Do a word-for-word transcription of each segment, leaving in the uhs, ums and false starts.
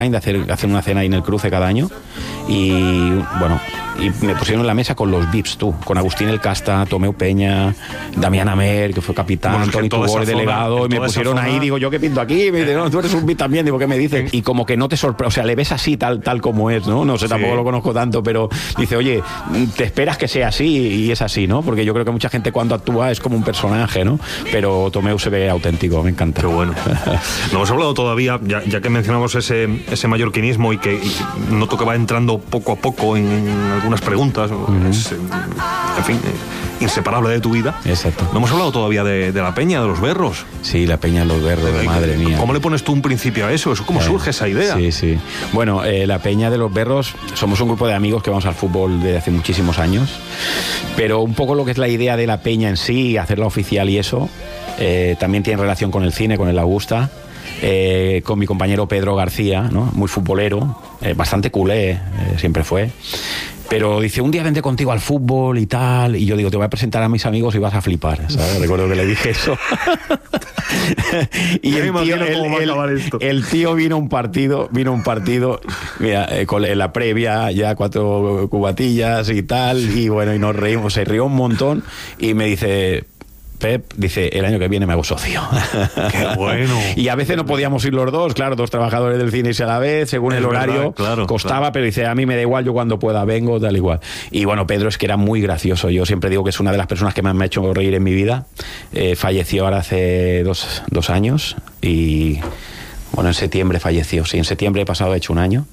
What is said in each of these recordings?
de hacer, hacer una cena ahí en el Cruce cada año y bueno, y me pusieron en la mesa con los V I Ps, tú, con Agustín El Casta, Tomeu Peña, Damián Amer, que fue capitán, bueno, Toni Tugor, delegado, zona, y me pusieron ahí, digo, ¿yo qué pinto aquí? Y me dice, no, tú eres un V I P también, digo, ¿qué me dices? Y como que no te sorprende, o sea, le ves así, tal, tal como es, ¿no? No sé, sí. Tampoco lo conozco tanto, pero dice, oye, te esperas que sea así y es así, ¿no? Porque yo creo que mucha gente cuando actúa es como un personaje, ¿no? Pero Tomeu se ve auténtico, me encanta. Qué bueno. No hemos hablado todavía, ya, ya que mencionamos ese, ese mallorquinismo y que, y que noto que va entrando poco a poco en, en algunas preguntas, uh-huh. es, en fin, inseparable de tu vida. Exacto. No hemos hablado todavía de, de la peña, de los berros. Sí, la peña de los berros, de, madre mía. ¿Cómo le pones tú un principio a eso? ¿Cómo eh, surge esa idea? Sí, sí. Bueno, eh, la peña de los berros, somos un grupo de amigos que vamos al fútbol desde hace muchísimos años, pero un poco lo que es la idea de la peña en sí, hacerla oficial y eso, eh, también tiene relación con el cine, con el Augusta. Eh, con mi compañero Pedro García, ¿no? Muy futbolero, eh, bastante culé, eh, siempre fue. Pero dice, un día vendré contigo al fútbol y tal, y yo digo, te voy a presentar a mis amigos y vas a flipar, ¿sabes? Recuerdo que le dije eso. Y el tío, el, el, el tío vino un partido, vino un partido, mira, eh, con la previa, ya cuatro cubatillas y tal, y bueno, y nos reímos, se rió un montón, y me dice... Pep dice, el año que viene me hago socio. ¡Qué bueno! Y a veces no podíamos ir los dos, claro, dos trabajadores del cine y a la vez, según es el horario, verdad, claro, costaba, claro. Pero dice, a mí me da igual, yo cuando pueda vengo, tal igual. Y bueno, Pedro es que era muy gracioso, yo siempre digo que es una de las personas que más me ha hecho reír en mi vida. Eh, falleció ahora hace dos, dos años y, bueno, en septiembre falleció, sí, en septiembre pasado ha hecho un año.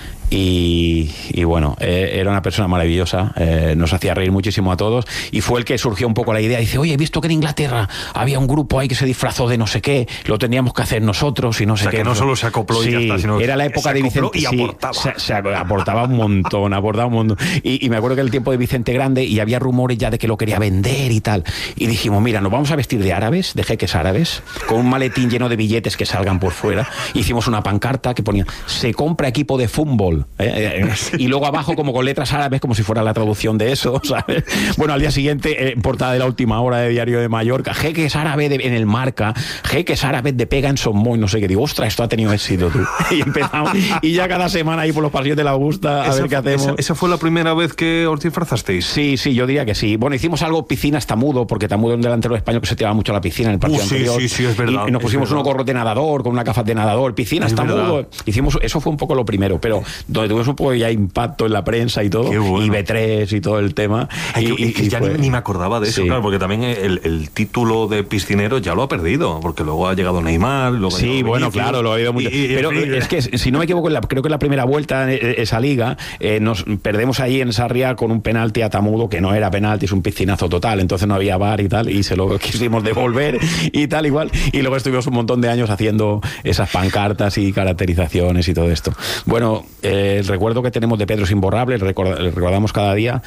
Y, y bueno, eh, era una persona maravillosa, eh, nos hacía reír muchísimo a todos y fue el que surgió un poco la idea. Dice, oye, he visto que en Inglaterra había un grupo ahí que se disfrazó de no sé qué, lo teníamos que hacer nosotros y no sé o sea, qué. que no solo se acopló sí, y ya está, sino era la época de Vicente y aportaba. Sí, se, se aportaba un montón, aportaba un montón. Y, y me acuerdo que el tiempo de Vicente Grande y había rumores ya de que lo quería vender y tal. Y dijimos, mira, nos vamos a vestir de árabes, de jeques árabes, con un maletín lleno de billetes que salgan por fuera. Hicimos una pancarta que ponía, se compra equipo de fútbol. ¿eh? Eh, y luego abajo como con letras árabes como si fuera la traducción de eso, ¿sabes? Bueno, al día siguiente, en eh, portada de La Última Hora de Diario de Mallorca, jeques árabes de, en el Marca, jeques árabes de pega en Sommoy, no sé qué. Digo, ostras, esto ha tenido éxito, tú. Y empezamos, y ya cada semana ahí por los pasillos de la Augusta a esa, ver qué hacemos. Esa, ¿Esa fue la primera vez que os disfrazasteis? Sí, sí, yo diría que sí. Bueno, hicimos algo piscinas Tamudo, porque Tamudo es un delantero español que se tiraba mucho a la piscina en el partido uh, sí, anterior. Sí, sí, es verdad. Y, y nos pusimos unos gorros de nadador, con una gafas de nadador, piscinas Tamudo. Hicimos, eso fue un poco lo primero, pero donde tuvimos un poco ya impacto en la prensa y todo, bueno. Y B tres y todo el tema. Ay, y, y, y ya fue... ni, ni me acordaba de eso, sí. Claro, porque también el, el título de piscinero ya lo ha perdido, porque luego ha llegado Neymar, luego sí, llegado bueno, Vinicius, claro, lo ha habido mucho. Y, y, pero y, es que, si no me equivoco, la, creo que en la primera vuelta en esa liga eh, nos perdemos ahí en Sarriá con un penalti a Tamudo, que no era penalti, es un piscinazo total, entonces no había V A R y tal, y se lo quisimos devolver y tal, igual. Y luego estuvimos un montón de años haciendo esas pancartas y caracterizaciones y todo esto. Bueno, eh, el recuerdo que tenemos de Pedro es imborrable, el recordamos cada día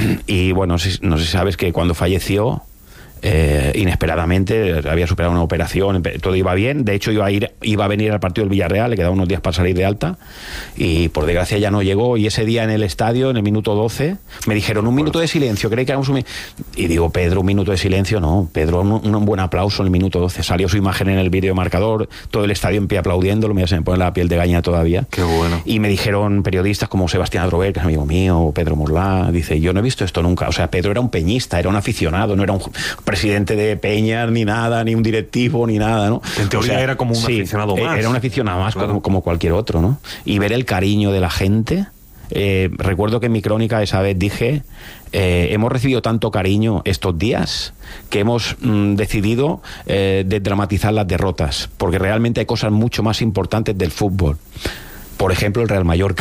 y bueno, no sé, no sé si sabes que cuando falleció eh, inesperadamente había superado una operación, todo iba bien, de hecho iba a ir iba a venir al partido del Villarreal, le quedaban unos días para salir de alta y por desgracia ya no llegó y ese día en el estadio, en el minuto doce me dijeron un minuto de silencio, ¿creéis que hagamos un y digo, Pedro, un minuto de silencio? No, Pedro, un, un buen aplauso en el minuto doce, salió su imagen en el vídeo marcador, todo el estadio en pie aplaudiéndolo, mira, se me pone la piel de gallina todavía. Qué bueno. Y me dijeron periodistas como Sebastián Adrover, que es amigo mío, o Pedro Morlá, dice, yo no he visto esto nunca, o sea, Pedro era un peñista, era un aficionado, no era un presidente de Peñas, ni nada, ni un directivo, ni nada, ¿no? En teoría o sea, era como un sí, aficionado más. Era un aficionado más, claro. como, como cualquier otro, ¿no? Y ver el cariño de la gente. Eh, recuerdo que en mi crónica esa vez dije, eh, hemos recibido tanto cariño estos días que hemos mm, decidido eh, desdramatizar las derrotas, porque realmente hay cosas mucho más importantes del fútbol. Por ejemplo, el Real Mallorca.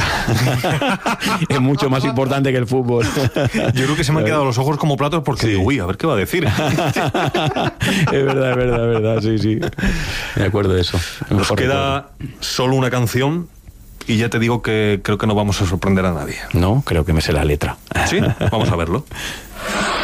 Es mucho más importante que el fútbol. Yo creo que se me han quedado los ojos como platos porque sí. Digo, uy, a ver qué va a decir. Es verdad, es verdad, es verdad, sí, sí. Me acuerdo de eso. Nos queda solo una canción y ya te digo que creo que no vamos a sorprender a nadie. No, creo que me sé la letra. ¿Sí? Vamos a verlo.